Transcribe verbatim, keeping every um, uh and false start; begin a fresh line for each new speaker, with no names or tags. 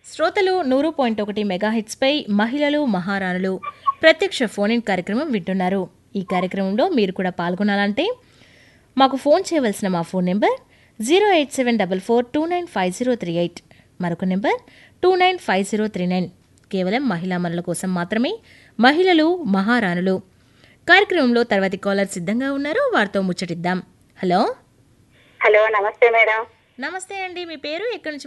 శ్రోతలు నూరు పాయింట్ ఒకటి మెగాహిట్స్పై మహిళలు మహారాణులు ప్రత్యక్ష ఫోన్ ఇన్ కార్యక్రమం వింటున్నారు. ఈ కార్యక్రమంలో మీరు కూడా పాల్గొనాలంటే మాకు ఫోన్ చేయవలసిన మా phone number zero eight seven double four two nine five zero three eight, మరొక number two nine five zero three nine. కేవలం మహిళా మనుల కోసం మాత్రమే. మహిళలు మహారాణులు కార్యక్రమంలో తర్వాతి కాలర్ సిద్ధంగా ఉన్నారు, వారితో ముచ్చటిద్దాం. హలో
హలో నమస్తే మేడం.
నమస్తే అండి, మీ పేరు ఎక్కడి నుంచి